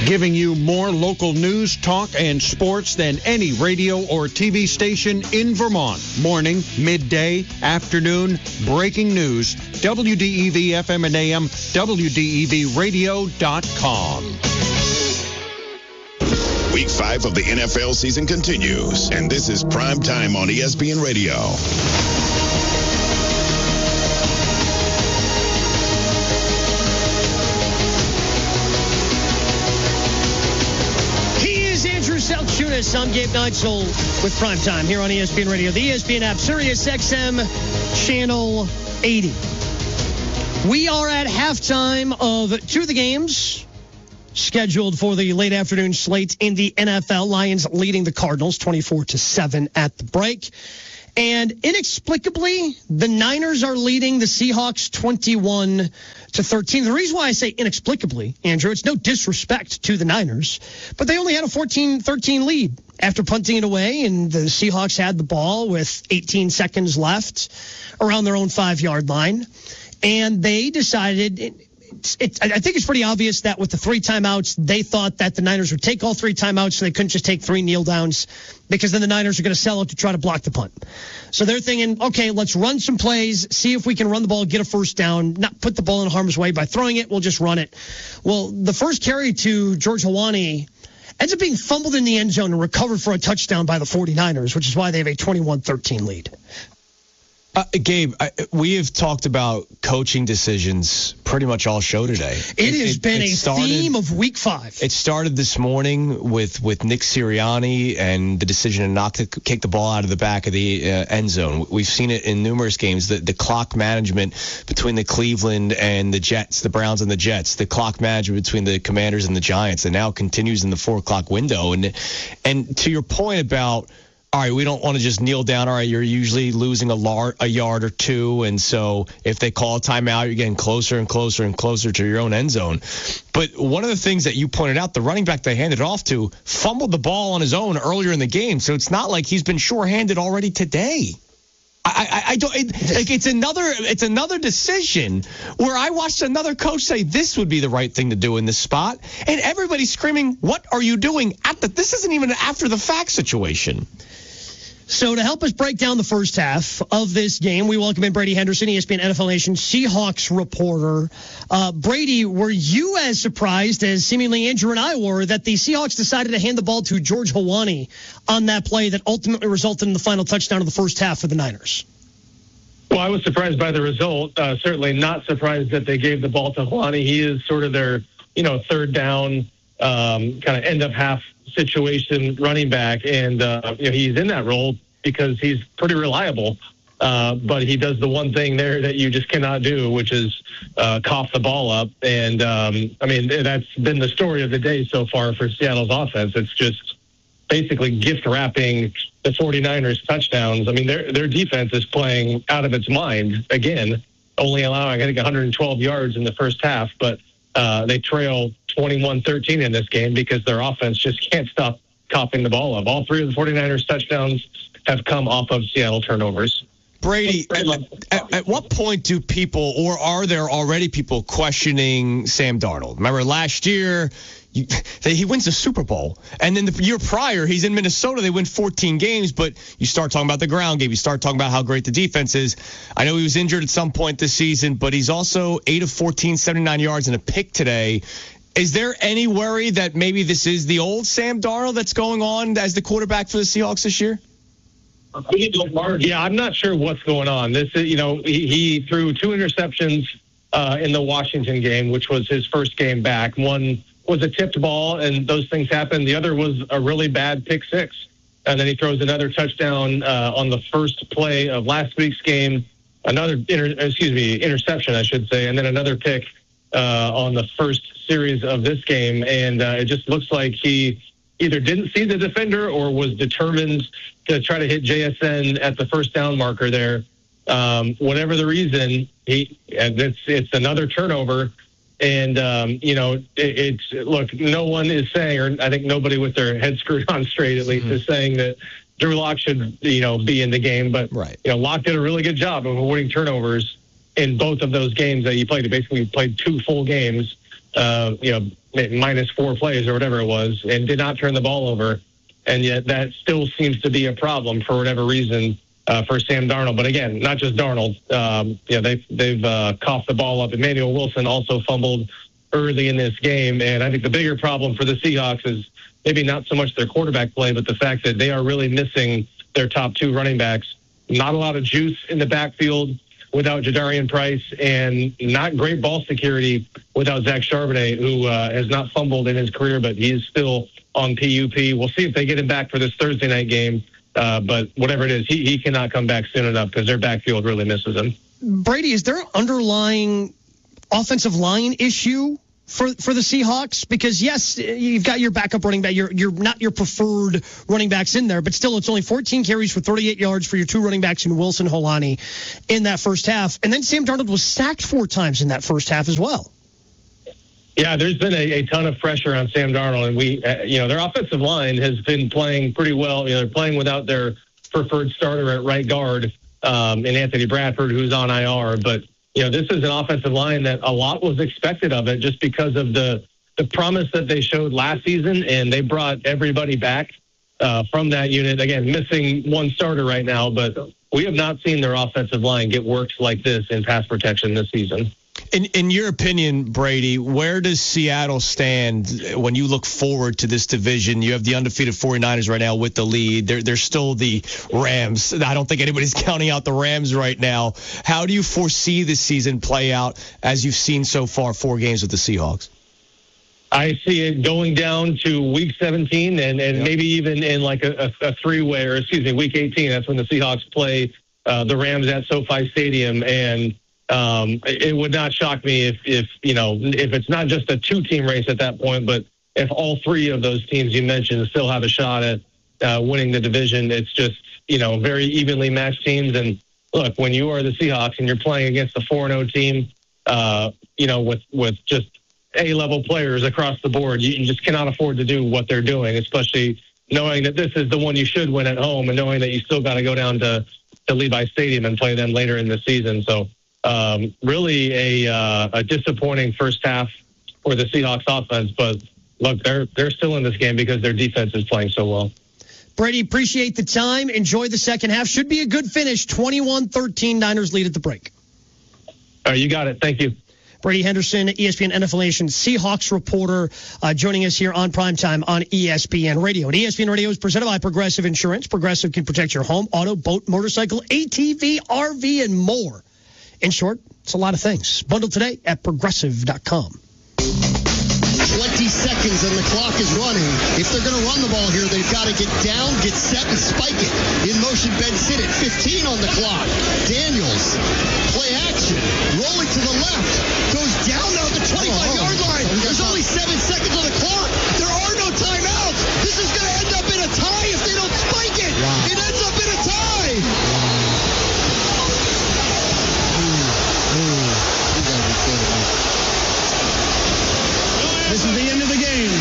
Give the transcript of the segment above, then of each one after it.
giving you more local news, talk, and sports than any radio or TV station in Vermont. Morning, midday, afternoon, breaking news. WDEV FM and AM, WDEVradio.com. Week 5 of the NFL season continues, and this is Prime Time on ESPN Radio. He is Andrew Salchunas. I'm Gabe Neitzel with Prime Time here on ESPN Radio, the ESPN app, Sirius XM, Channel 80. We are at halftime of two of the games scheduled for the late afternoon slate in the NFL. Lions leading the Cardinals 24-7 at the break. And inexplicably, the Niners are leading the Seahawks 21-13. The reason why I say inexplicably, Andrew, it's no disrespect to the Niners, but they only had a 14-13 lead after punting it away, and the Seahawks had the ball with 18 seconds left around their own 5-yard line. And they decided, I think it's pretty obvious that with the 3 timeouts, they thought that the Niners would take all 3 timeouts, so they couldn't just take 3 kneel downs, because then the Niners are going to sell it to try to block the punt. So they're thinking, okay, let's run some plays, see if we can run the ball, get a first down, not put the ball in harm's way by throwing it. We'll just run it. Well, the first carry to George Hawani ends up being fumbled in the end zone and recovered for a touchdown by the 49ers, which is why they have a 21-13 lead. Gabe, we have talked about coaching decisions pretty much all show today. It has been a theme of Week 5. It started this morning with Nick Sirianni and the decision not to kick the ball out of the back of the end zone. We've seen it in numerous games, the clock management between the Cleveland and the Jets, the Browns and the Jets, the clock management between the Commanders and the Giants, and now continues in the 4 o'clock window. And to your point about, all right, we don't want to just kneel down. All right, you're usually losing a yard or two, and so if they call a timeout, you're getting closer and closer and closer to your own end zone. But one of the things that you pointed out, the running back they handed off to fumbled the ball on his own earlier in the game, so it's not like he's been shorthanded already today. It's another decision where I watched another coach say this would be the right thing to do in this spot, and everybody's screaming, "What are you doing?" This isn't even an after the fact situation. So to help us break down the first half of this game, we welcome in Brady Henderson, ESPN NFL Nation Seahawks reporter. Brady, were you as surprised as seemingly Andrew and I were that the Seahawks decided to hand the ball to George Hawani on that play that ultimately resulted in the final touchdown of the first half for the Niners? Well, I was surprised by the result. Certainly not surprised that they gave the ball to Hawani. He is sort of their, third down, kind of end of half situation running back, and he's in that role because he's pretty reliable, but he does the one thing there that you just cannot do, which is cough the ball up. And that's been the story of the day so far for Seattle's offense. It's just basically gift wrapping the 49ers touchdowns. I mean, their defense is playing out of its mind again, only allowing, I think, 112 yards in the first half, but they trail 21-13 in this game because their offense just can't stop coughing the ball up. All 3 of the 49ers touchdowns have come off of Seattle turnovers. Brady, at what point do people, or are there already people questioning Sam Darnold? Remember last year, he wins the Super Bowl. And then the year prior, he's in Minnesota. They win 14 games, but you start talking about the ground game. You start talking about how great the defense is. I know he was injured at some point this season, but he's also 8 of 14, 79 yards and a pick today. Is there any worry that maybe this is the old Sam Darnold that's going on as the quarterback for the Seahawks this year? Yeah, I'm not sure what's going on. This is, he threw 2 interceptions in the Washington game, which was his first game back. One was a tipped ball, and those things happen. The other was a really bad pick 6. And then he throws another touchdown on the first play of last week's game, interception, I should say, and then another pick on the first series of this game. And it just looks like he either didn't see the defender or was determined to try to hit JSN at the first down marker there. Whatever the reason, it's another turnover. And, look, no one is saying, or I think nobody with their head screwed on straight at least, is saying that Drew Lock should, be in the game. But, right. Lock did a really good job of avoiding turnovers in both of those games that he played. He basically played 2 full games minus 4 plays or whatever it was, and did not turn the ball over. And yet that still seems to be a problem for whatever reason for Sam Darnold. But again, not just Darnold. They've coughed the ball up. Emmanuel Wilson also fumbled early in this game. And I think the bigger problem for the Seahawks is maybe not so much their quarterback play, but the fact that they are really missing their top 2 running backs. Not a lot of juice in the backfield without Jadarian Price, and not great ball security without Zach Charbonnet, who has not fumbled in his career, but he is still on PUP. We'll see if they get him back for this Thursday night game. But whatever it is, he cannot come back soon enough because their backfield really misses him. Brady, is there an underlying offensive line issue for the Seahawks? Because, yes, you've got your backup running back. You're not your preferred running backs in there, but still it's only 14 carries for 38 yards for your 2 running backs in Wilson, Holani in that first half. And then Sam Darnold was sacked 4 times in that first half as well. Yeah, there's been a ton of pressure on Sam Darnold, and their offensive line has been playing pretty well. They're playing without their preferred starter at right guard, in Anthony Bradford, who's on IR. But, this is an offensive line that a lot was expected of it just because of the promise that they showed last season, and they brought everybody back from that unit. Again, missing 1 starter right now, but we have not seen their offensive line get worked like this in pass protection this season. In your opinion, Brady, where does Seattle stand when you look forward to this division? You have the undefeated 49ers right now with the lead. They're still the Rams. I don't think anybody's counting out the Rams right now. How do you foresee this season play out as you've seen so far 4 games with the Seahawks? I see it going down to week 17 and maybe even in like a 3-way, or week 18. That's when the Seahawks play the Rams at SoFi Stadium. And it would not shock me if it's not just a 2-team race at that point, but if all 3 of those teams you mentioned still have a shot at winning the division. It's just, very evenly matched teams. And look, when you are the Seahawks and you're playing against a 4-0 team, with just A-level players across the board, you just cannot afford to do what they're doing, especially knowing that this is the one you should win at home and knowing that you still got to go down to Levi Stadium and play them later in the season. So, really a disappointing first half for the Seahawks offense, but look, they're still in this game because their defense is playing so well. Brady, appreciate the time. Enjoy the second half. Should be a good finish. 21-13 Niners lead at the break. All right, you got it. Thank you. Brady Henderson, ESPN NFL Nation Seahawks reporter, joining us here on Primetime on ESPN Radio. And ESPN Radio is presented by Progressive Insurance. Progressive can protect your home, auto, boat, motorcycle, ATV, RV, and more. In short, it's a lot of things. Bundle today at Progressive.com. 20 seconds and the clock is running. If they're going to run the ball here, they've got to get down, get set, and spike it. In motion, Ben Sinnott, 15 on the clock. Daniels, play action, rolling to the left, goes down now at the 25-yard line. There's only 7 seconds on the clock. There are no timeouts. This is going to end up in a tie if they don't spike it. Wow. It ends up in a tie. This is the end of the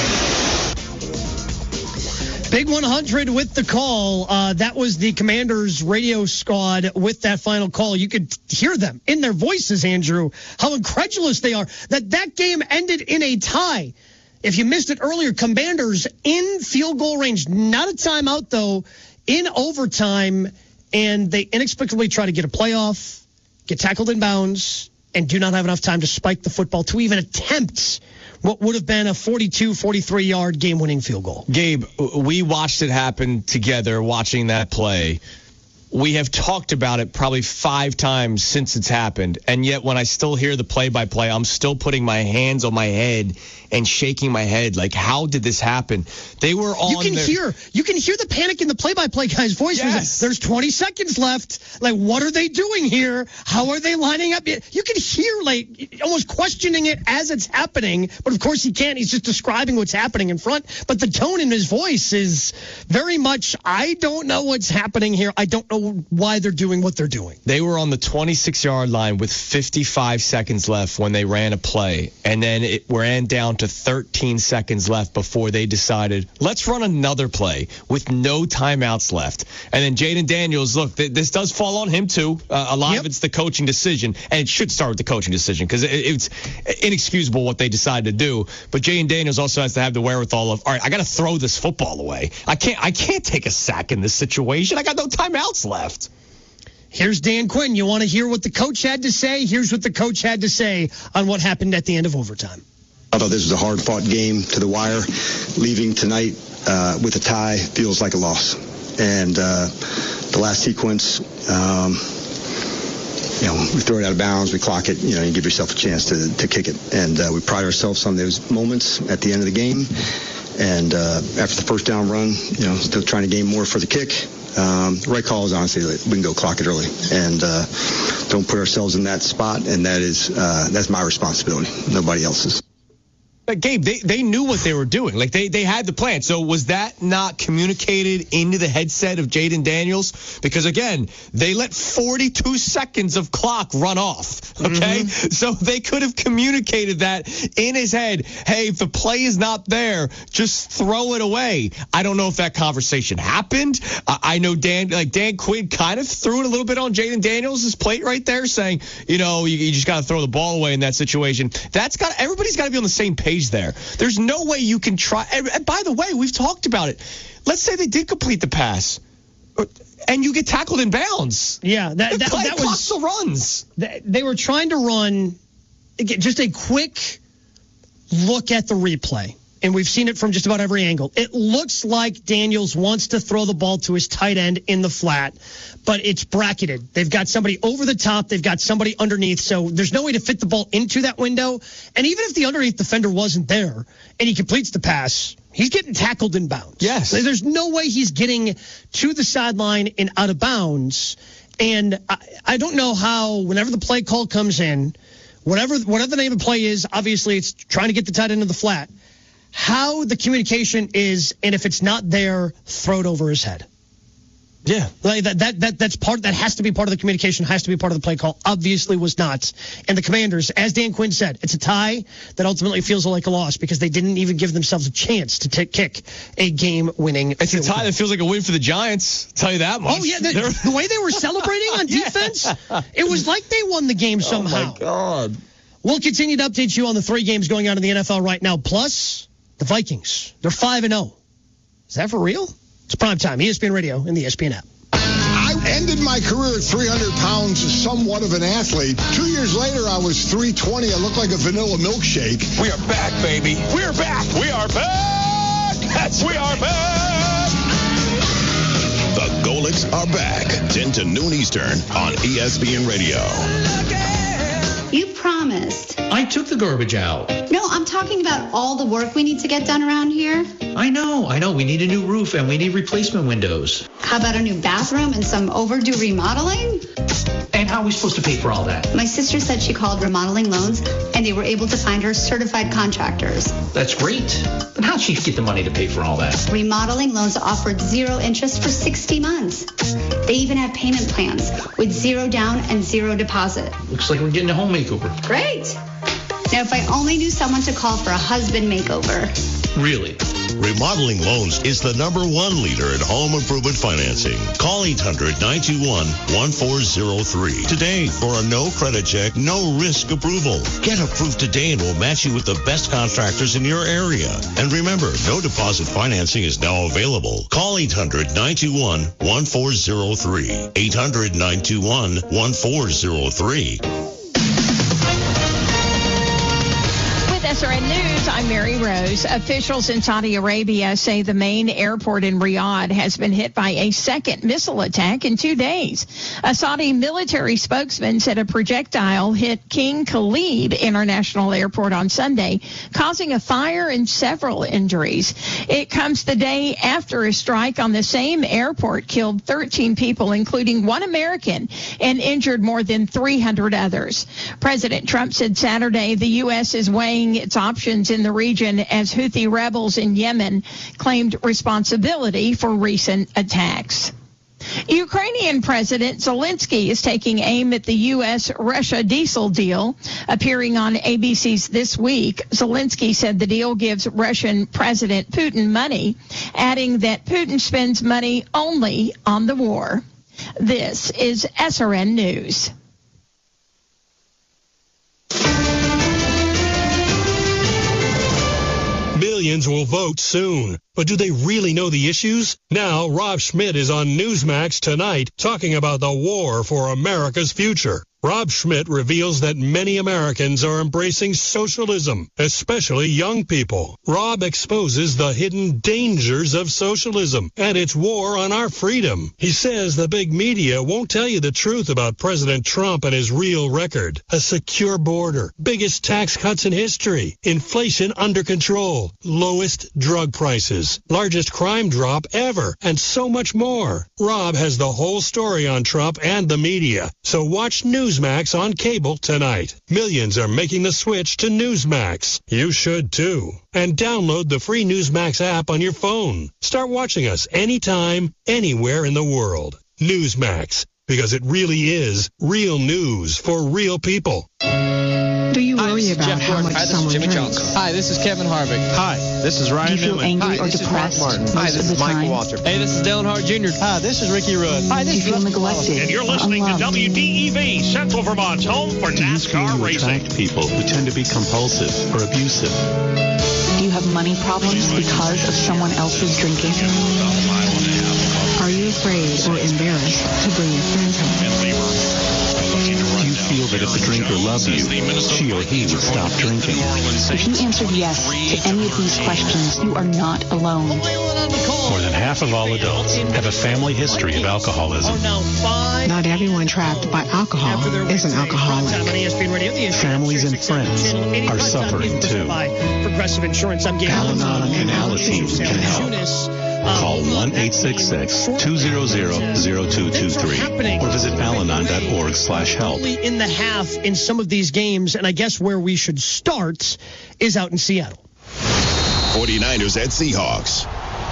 game. Big 100 with the call. That was the Commanders radio squad with that final call. You could hear them in their voices, Andrew, how incredulous they are that game ended in a tie. If you missed it earlier, Commanders in field goal range, not a timeout, though, in overtime, and they inexplicably try to get a playoff, get tackled in bounds, and do not have enough time to spike the football to even attempt what would have been a 42, 43-yard game-winning field goal. Gabe, we watched it happen together, watching that play. We have talked about it probably 5 times since it's happened, and yet when I still hear the play-by-play, I'm still putting my hands on my head and shaking my head like, how did this happen? They were on. You can hear the panic in the play-by-play guy's voice. Yes. There's 20 seconds left. Like, what are they doing here? How are they lining up? You can hear, like, almost questioning it as it's happening. But of course he can't. He's just describing what's happening in front. But the tone in his voice is very much, I don't know what's happening here. I don't know why they're doing what they're doing. They were on the 26-yard line with 55 seconds left when they ran a play, and then it ran down to 13 seconds left before they decided, let's run another play with no timeouts left. And then Jaden Daniels, look, this does fall on him too. A lot of it's the coaching decision, and it should start with the coaching decision because it's inexcusable what they decided to do. But Jaden Daniels also has to have the wherewithal of, all right, I got to throw this football away. I can't take a sack in this situation. I got no timeouts left. Here's Dan Quinn. You want to hear what the coach had to say? Here's what the coach had to say on what happened at the end of overtime. I thought this was a hard-fought game to the wire. Leaving tonight with a tie feels like a loss. And the last sequence, we throw it out of bounds, we clock it, you give yourself a chance to kick it. And we pride ourselves on those moments at the end of the game. And after the first down run, still trying to gain more for the kick. The right call is honestly we can go clock it early and don't put ourselves in that spot. And that's my responsibility, nobody else's. But Gabe, they knew what they were doing. Like they had the plan. So was that not communicated into the headset of Jaden Daniels? Because again, they let 42 seconds of clock run off. Okay, so they could have communicated that in his head. Hey, if the play is not there, just throw it away. I don't know if that conversation happened. I know Dan Quinn kind of threw it a little bit on Jaden Daniels' plate right there, saying, you just got to throw the ball away in that situation. Everybody's got to be on the same page there. There's no way you can try. And by the way, we've talked about it. Let's say they did complete the pass and you get tackled in bounds. Yeah, that was the runs. They were trying to run just a quick look at the replay. And we've seen it from just about every angle. It looks like Daniels wants to throw the ball to his tight end in the flat, but it's bracketed. They've got somebody over the top. They've got somebody underneath. So there's no way to fit the ball into that window. And even if the underneath defender wasn't there and he completes the pass, he's getting tackled in bounds. Yes. There's no way he's getting to the sideline and out of bounds. And I don't know how, whenever the play call comes in, whatever the name of the play is, obviously it's trying to get the tight end in the flat. How the communication is, and if it's not there, throw it over his head. Yeah, like that has to be part of the communication, has to be part of the play call. Obviously was not. And the Commanders, as Dan Quinn said, it's a tie that ultimately feels like a loss because they didn't even give themselves a chance to kick a game-winning It's a tie that feels like a win for the Giants. I'll tell you that much. Oh, yeah, the way they were celebrating on defense, it was like they won the game somehow. Oh, my God. We'll continue to update you on the 3 games going on in the NFL right now, plus the Vikings. They're 5-0. Is that for real? It's primetime, ESPN Radio and the ESPN app. I ended my career at 300 pounds, somewhat of an athlete. 2 years later, I was 320. I looked like a vanilla milkshake. We are back, baby. We're back. We are back. We are back. The Golics are back. 10 to noon Eastern on ESPN Radio. You promised. I took the garbage out. No, I'm talking about all the work we need to get done around here. I know. We need a new roof and we need replacement windows. How about a new bathroom and some overdue remodeling? And how are we supposed to pay for all that? My sister said she called Remodeling Loans and they were able to find her certified contractors. That's great. But how'd she get the money to pay for all that? Remodeling Loans offered 0 interest for 60 months. They even have payment plans with 0 down and 0 deposit. Looks like we're getting a home makeover. Great. Now, if I only knew someone to call for a husband makeover. Really? Remodeling Loans is the #1 leader in home improvement financing. Call 800-921-1403 today for a no credit check, no risk approval. Get approved today and we'll match you with the best contractors in your area. And remember, no deposit financing is now available. Call 800-921-1403. 800-921-1403. SRN News, I'm Mary Rose. Officials in Saudi Arabia say the main airport in Riyadh has been hit by a second missile attack in 2 days. A Saudi military spokesman said a projectile hit King Khalid International Airport on Sunday, causing a fire and several injuries. It comes the day after a strike on the same airport killed 13 people, including 1 American, and injured more than 300 others. President Trump said Saturday the U.S. is weighing its options in the region as Houthi rebels in Yemen claimed responsibility for recent attacks. Ukrainian President Zelensky is taking aim at the U.S.-Russia diesel deal. Appearing on ABC's This Week, Zelensky said the deal gives Russian President Putin money, adding that Putin spends money only on the war. This is SRN News. Millions will vote soon. But do they really know the issues? Now, Rob Schmidt is on Newsmax tonight talking about the war for America's future. Rob Schmidt reveals that many Americans are embracing socialism, especially young people. Rob exposes the hidden dangers of socialism and its war on our freedom. He says the big media won't tell you the truth about President Trump and his real record. A secure border, biggest tax cuts in history, inflation under control, lowest drug prices, largest crime drop ever, and so much more. Rob has the whole story on Trump and the media. So watch Newsmax on cable tonight. Millions are making the switch to Newsmax. You should too. And download the free Newsmax app on your phone. Start watching us anytime, anywhere in the world. Newsmax, because it really is real news for real people. Do you worry about how much someone drinks? Hi, this is Kevin Harvick. Hi, this is Ryan Do you feel Newman. angry Hi, or this depressed is Mark Martin. most Hi, this of is the Michael time? Walter. Hey, this is Dale Hart Jr. Hi, this is Ricky Rudd. Hi, Do this you is feel Russ neglected And you're or listening to unloved? WDEV, Central Vermont's home for NASCAR racing. People who tend to be compulsive or abusive. Do you have money problems because of someone else's drinking? Are you afraid or embarrassed to bring your friends home? Do you feel that if a drinker loved you, she or he would stop drinking? If you answered yes to any of these questions, you are not alone. More than half of all adults have a family history of alcoholism. Not everyone trapped by alcohol is an alcoholic. Families and friends are suffering too. Progressive Insurance. I'm Gabe. Al-Anon and Al-Anon can help. Call 1-866-200-0223 or visit alanon.org/help. In the half in some of these games, and I guess where we should start is out in Seattle. 49ers at Seahawks.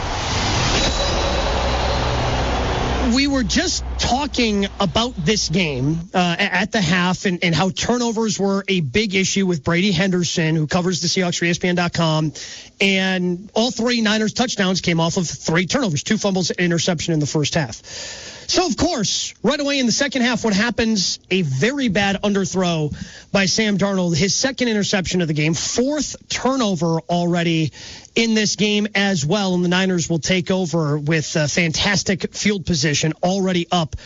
We were just talking about this game at the half and how turnovers were a big issue with Brady Henderson, who covers the Seahawks for ESPN.com. And all three Niners touchdowns came off of three turnovers, 2 fumbles, and interception in the first half. So, of course, right away in the second half, what happens? A very bad underthrow by Sam Darnold, his second interception of the game, 4th turnover already in this game as well. And the Niners will take over with fantastic field position, already up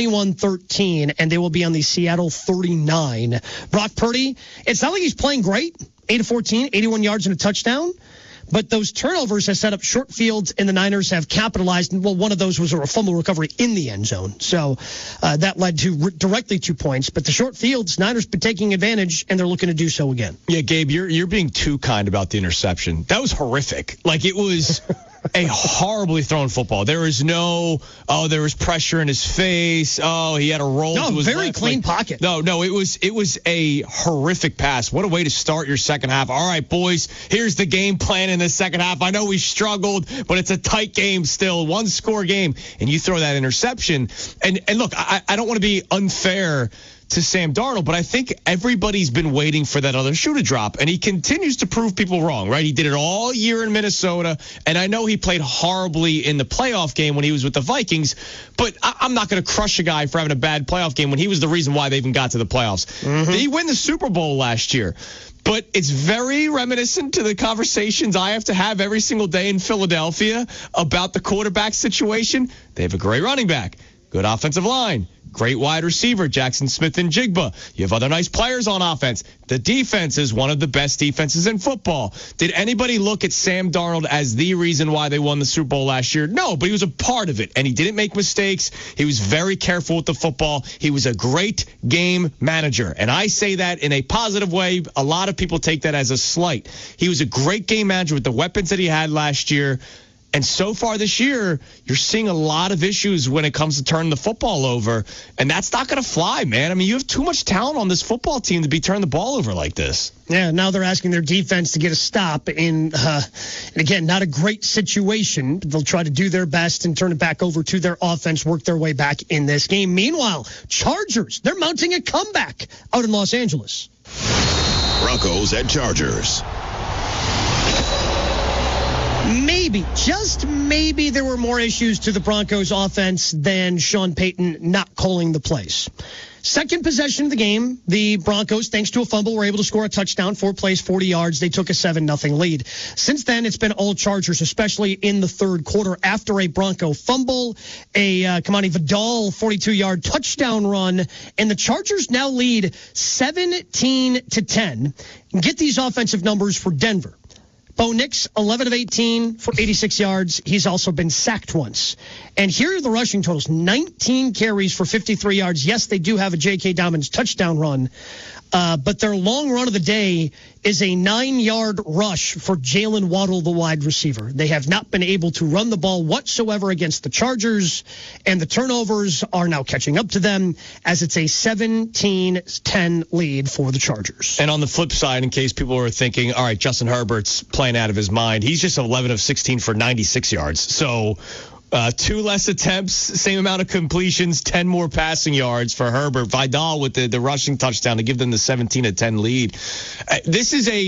21-13, and they will be on the Seattle 39. Brock Purdy, it's not like he's playing great. 8 of 14, 81 yards and a touchdown. But those turnovers have set up short fields, and the Niners have capitalized. Well, one of those was a fumble recovery in the end zone. So that led to directly 2 points. But the short fields, Niners been taking advantage, and they're looking to do so again. Yeah, Gabe, you're being too kind about the interception. That was horrific. Like, it was a horribly thrown football. There was no, there was pressure in his face. He had a roll to his very left. clean pocket. No, it was a horrific pass. What a way to start your second half. All right, boys, here's the game plan in the second half. I know we struggled, but it's a tight game still, 1-score game. And you throw that interception. And look, I don't want to be unfair to Sam Darnold, but I think everybody's been waiting for that other shoe to drop, and he continues to prove people wrong, right? He did it all year in Minnesota, and I know he played horribly in the playoff game when he was with the Vikings, but I'm not going to crush a guy for having a bad playoff game when he was the reason why they even got to the playoffs. Mm-hmm. Did he win the Super Bowl last year? But it's very reminiscent to the conversations I have to have every single day in Philadelphia about the quarterback situation. They have a great running back, good offensive line, great wide receiver, Jackson Smith and Jigba. You have other nice players on offense. The defense is one of the best defenses in football. Did anybody look at Sam Darnold as the reason why they won the Super Bowl last year? No, but he was a part of it, and he didn't make mistakes. He was very careful with the football. He was a great game manager, and I say that in a positive way. A lot of people take that as a slight. He was a great game manager with the weapons that he had last year. And so far this year, you're seeing a lot of issues when it comes to turning the football over, and that's not going to fly, man. I mean, you have too much talent on this football team to be turning the ball over like this. Yeah, now they're asking their defense to get a stop and again, not a great situation. They'll try to do their best and turn it back over to their offense, work their way back in this game. Meanwhile, Chargers, they're mounting a comeback out in Los Angeles. Broncos at Chargers. Maybe, just maybe, there were more issues to the Broncos offense than Sean Payton not calling the plays. Second possession of the game, the Broncos, thanks to a fumble, were able to score a touchdown, 4 plays, 40 yards. They took a 7-0 lead. Since then, it's been all Chargers, especially in the third quarter after a Bronco fumble, a Kamani Vidal 42-yard touchdown run, and the Chargers now lead 17-10. And get these offensive numbers for Denver. Bo Nix, 11 of 18 for 86 yards. He's also been sacked once. And here are the rushing totals. 19 carries for 53 yards. Yes, they do have a J.K. Dobbins touchdown run. But their long run of the day is a 9-yard rush for Jalen Waddle, the wide receiver. They have not been able to run the ball whatsoever against the Chargers, and the turnovers are now catching up to them as it's a 17-10 lead for the Chargers. And on the flip side, in case people are thinking, all right, Justin Herbert's playing out of his mind, he's just 11 of 16 for 96 yards. So 2 less attempts, same amount of completions, 10 more passing yards for Herbert. Vidal with the rushing touchdown to give them the 17-10 lead. This is a